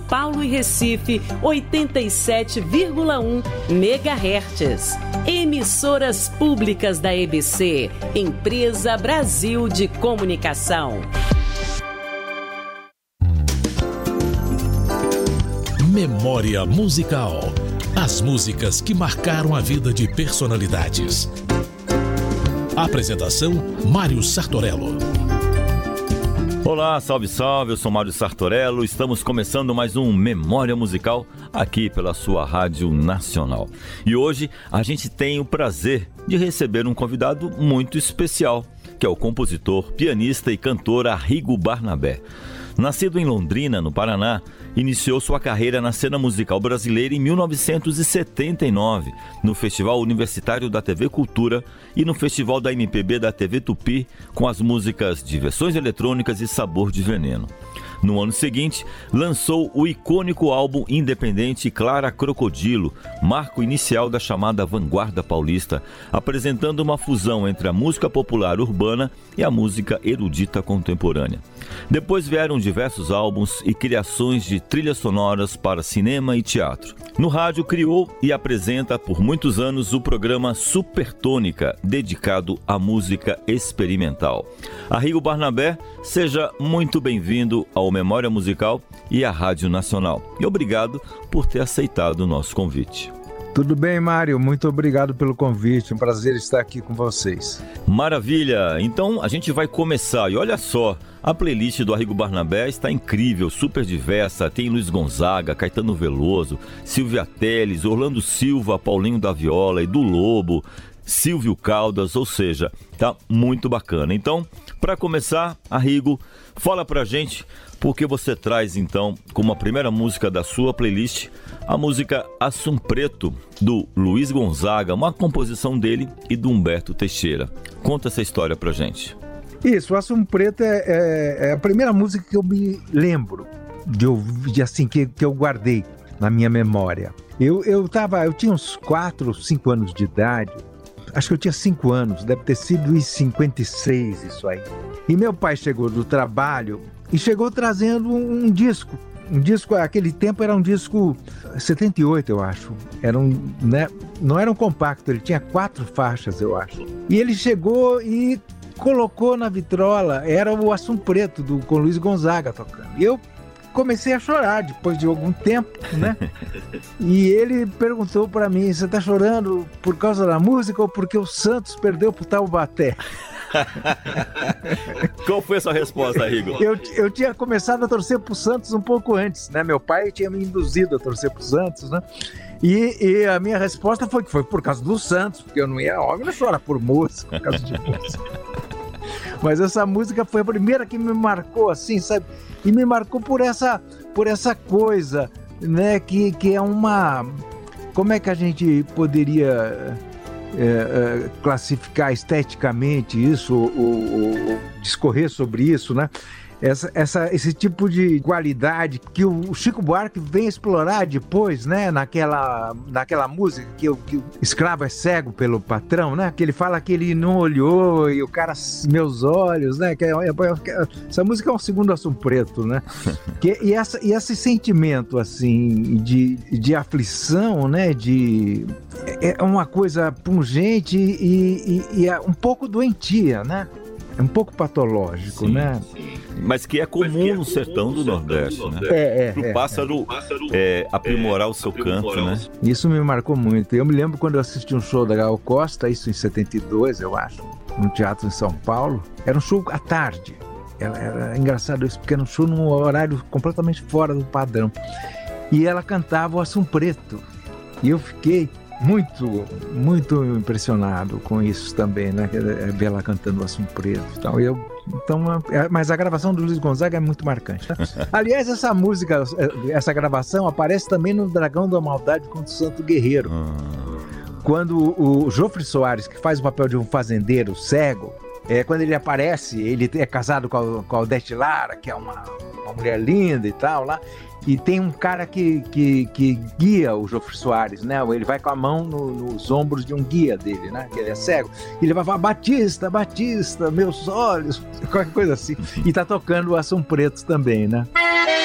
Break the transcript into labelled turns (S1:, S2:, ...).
S1: Paulo e Recife, 87,1 MHz. Emissoras públicas da EBC, Empresa Brasil de Comunicação.
S2: Memória musical. As músicas que marcaram a vida de personalidades. Apresentação: Mário Sartorello.
S3: Olá, salve, salve, eu sou Mário Sartorello. Estamos começando mais um Memória Musical aqui pela sua Rádio Nacional. E hoje a gente tem o prazer de receber um convidado muito especial, que é o compositor, pianista e cantor Arrigo Barnabé. Nascido em Londrina, no Paraná, iniciou sua carreira na cena musical brasileira em 1979, no Festival Universitário da TV Cultura e no Festival da MPB da TV Tupi, com as músicas Diversões Eletrônicas e Sabor de Veneno. No ano seguinte, lançou o icônico álbum independente Clara Crocodilo, marco inicial da chamada vanguarda paulista, apresentando uma fusão entre a música popular urbana e a música erudita contemporânea. Depois vieram diversos álbuns e criações de trilhas sonoras para cinema e teatro. No rádio, criou e apresenta por muitos anos o programa Supertônica, dedicado à música experimental. Arrigo Barnabé, seja muito bem-vindo ao Memória Musical e à Rádio Nacional. E obrigado por ter aceitado o nosso convite.
S4: Tudo bem, Mário? Muito obrigado pelo convite. Um prazer estar aqui com vocês.
S3: Maravilha! Então a gente vai começar. E olha só, a playlist do Arrigo Barnabé está incrível, super diversa. Tem Luiz Gonzaga, Caetano Veloso, Silvia Telles, Orlando Silva, Paulinho da Viola, Edu Lobo, Silvio Caldas, ou seja, tá muito bacana. Então, para começar, Arrigo, fala pra gente por que você traz então como a primeira música da sua playlist a música Assum Preto, do Luiz Gonzaga, uma composição dele e do Humberto Teixeira. Conta essa história pra gente.
S4: Isso, o Assum Preto é a primeira música que eu me lembro que eu guardei na minha memória. Eu tinha uns 4 ou 5 anos de idade. Acho que eu tinha 5 anos, deve ter sido em 56 isso aí. E meu pai chegou do trabalho e chegou trazendo um disco. Um disco, naquele tempo era um disco 78, eu acho. Não era um compacto, ele tinha 4 faixas, eu acho. E ele chegou e colocou na vitrola, era o Assum Preto, com Luiz Gonzaga tocando. E eu comecei a chorar depois de algum tempo, né? E ele perguntou para mim: você tá chorando por causa da música ou porque o Santos perdeu pro Taubaté?
S3: Qual foi a sua resposta, Arrigo?
S4: Eu tinha começado a torcer pro Santos um pouco antes, né? Meu pai tinha me induzido a torcer pro Santos, né? E a minha resposta foi que foi por causa do Santos, porque eu não chora por música, por causa de música. Mas essa música foi a primeira que me marcou, assim, sabe? E me marcou por essa coisa, né? Que é uma... Como é que a gente poderia classificar esteticamente isso, ou discorrer sobre isso, né? Esse tipo de qualidade que o Chico Buarque vem explorar depois, né? Naquela música que o escravo é cego pelo patrão, né? Que ele fala que ele não olhou e o cara, meus olhos, né? Essa música é um segundo Assum Preto, né? E esse sentimento, assim, de aflição, né? É uma coisa pungente e é um pouco doentia, né? É um pouco patológico, sim, né?
S3: Sim. Mas que é comum no sertão do Nordeste, né? Para o pássaro aprimorar o seu canto, né?
S4: Isso me marcou muito. Eu me lembro quando eu assisti um show da Gal Costa, isso em 72, eu acho, num teatro em São Paulo. Era um show à tarde. Era engraçado isso, porque era um show num horário completamente fora do padrão. E ela cantava o Assum Preto. E eu fiquei muito, muito impressionado com isso também, né? Ver ela cantando o Assum Preto e tal. Mas a gravação do Luiz Gonzaga é muito marcante, tá? Aliás, essa música, essa gravação aparece também no Dragão da Maldade contra o Santo Guerreiro. Quando o Jofre Soares, que faz o papel de um fazendeiro cego, quando ele aparece, ele é casado com a Odete Lara, que é uma mulher linda e tal, lá. E tem um cara que guia o Jofre Soares, né? Ele vai com a mão nos ombros de um guia dele, né? Que ele é cego. E ele vai falar: Batista, Batista, meus olhos, qualquer coisa assim. E tá tocando o Assum Preto também, né?